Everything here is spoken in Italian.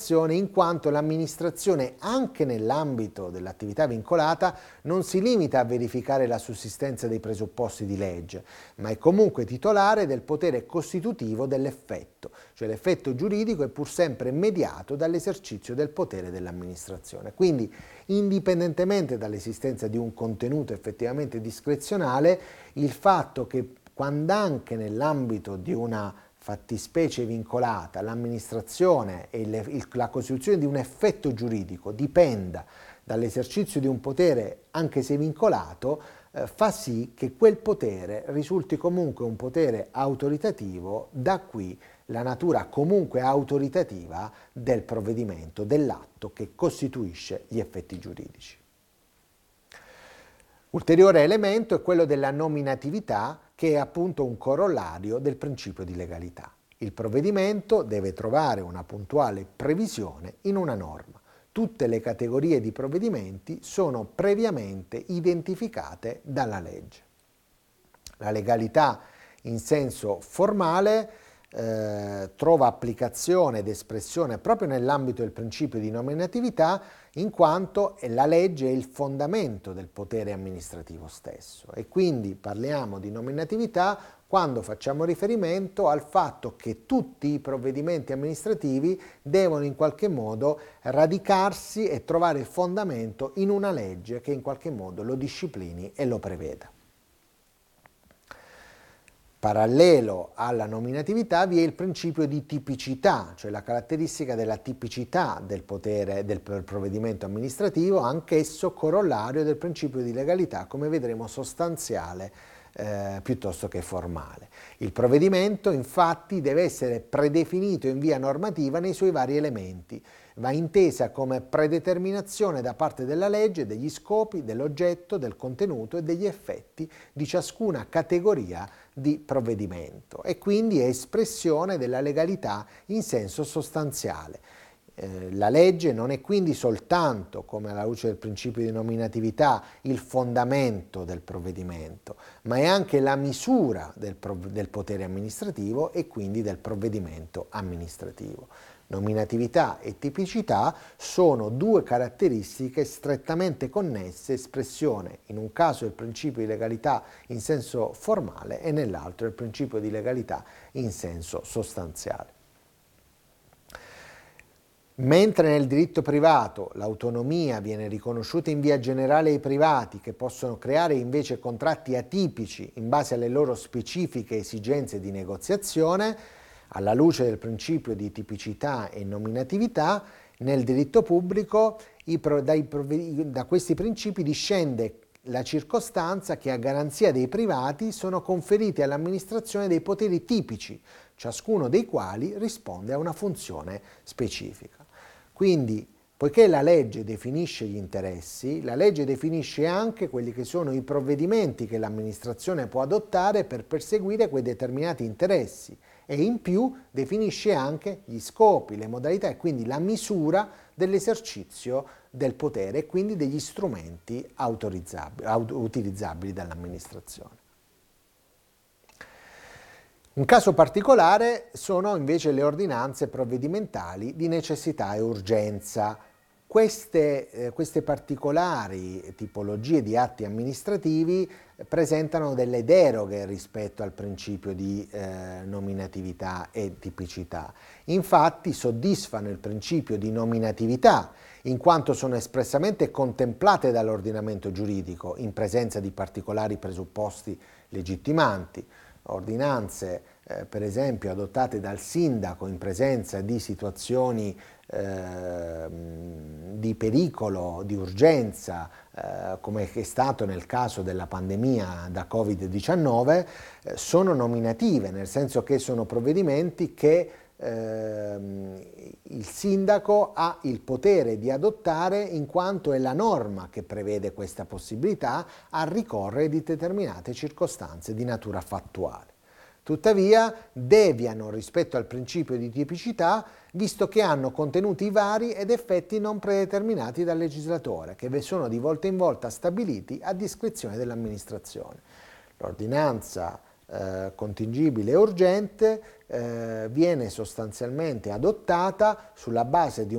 situazione in quanto l'amministrazione, anche nell'ambito dell'attività vincolata, non si limita a verificare la sussistenza dei presupposti di legge, ma è comunque titolare del potere costitutivo dell'effetto, cioè l'effetto giuridico è pur sempre mediato dall'esercizio del potere dell'amministrazione. Quindi, indipendentemente dall'esistenza di un contenuto effettivamente discrezionale, il fatto che quando anche nell'ambito di una fattispecie vincolata l'amministrazione e la costituzione di un effetto giuridico dipenda dall'esercizio di un potere anche se vincolato, fa sì che quel potere risulti comunque un potere autoritativo, da qui la natura comunque autoritativa del provvedimento, dell'atto che costituisce gli effetti giuridici. Ulteriore elemento è quello della nominatività, che è appunto un corollario del principio di legalità. Il provvedimento deve trovare una puntuale previsione in una norma. Tutte le categorie di provvedimenti sono previamente identificate dalla legge. La legalità in senso formale trova applicazione ed espressione proprio nell'ambito del principio di nominatività, in quanto la legge è il fondamento del potere amministrativo stesso, e quindi parliamo di nominatività quando facciamo riferimento al fatto che tutti i provvedimenti amministrativi devono in qualche modo radicarsi e trovare il fondamento in una legge che in qualche modo lo disciplini e lo preveda. Parallelo alla nominatività vi è il principio di tipicità, cioè la caratteristica della tipicità del potere del provvedimento amministrativo, anch'esso corollario del principio di legalità, come vedremo sostanziale piuttosto che formale. Il provvedimento infatti deve essere predefinito in via normativa nei suoi vari elementi, va intesa come predeterminazione da parte della legge degli scopi, dell'oggetto, del contenuto e degli effetti di ciascuna categoria di provvedimento, e quindi è espressione della legalità in senso sostanziale. La legge non è quindi soltanto, come alla luce del principio di nominatività, il fondamento del provvedimento, ma è anche la misura del potere amministrativo e quindi del provvedimento amministrativo. Nominatività e tipicità sono due caratteristiche strettamente connesse, espressione in un caso del principio di legalità in senso formale e nell'altro del principio di legalità in senso sostanziale. Mentre nel diritto privato l'autonomia viene riconosciuta in via generale ai privati, che possono creare invece contratti atipici in base alle loro specifiche esigenze di negoziazione, alla luce del principio di tipicità e nominatività, nel diritto pubblico da questi principi discende la circostanza che a garanzia dei privati sono conferiti all'amministrazione dei poteri tipici, ciascuno dei quali risponde a una funzione specifica. Quindi, poiché la legge definisce gli interessi, la legge definisce anche quelli che sono i provvedimenti che l'amministrazione può adottare per perseguire quei determinati interessi, e in più definisce anche gli scopi, le modalità e quindi la misura dell'esercizio del potere e quindi degli strumenti utilizzabili dall'amministrazione. Un caso particolare sono invece le ordinanze provvedimentali di necessità e urgenza. Queste particolari tipologie di atti amministrativi presentano delle deroghe rispetto al principio di nominatività e tipicità. Infatti soddisfano il principio di nominatività, in quanto sono espressamente contemplate dall'ordinamento giuridico in presenza di particolari presupposti legittimanti. Ordinanze per esempio adottate dal sindaco in presenza di situazioni di pericolo, di urgenza, come è stato nel caso della pandemia da Covid-19, sono nominative, nel senso che sono provvedimenti che il sindaco ha il potere di adottare in quanto è la norma che prevede questa possibilità a ricorrere di determinate circostanze di natura fattuale. Tuttavia deviano rispetto al principio di tipicità, visto che hanno contenuti vari ed effetti non predeterminati dal legislatore, che sono di volta in volta stabiliti a discrezione dell'amministrazione. L'ordinanza contingibile e urgente viene sostanzialmente adottata sulla base di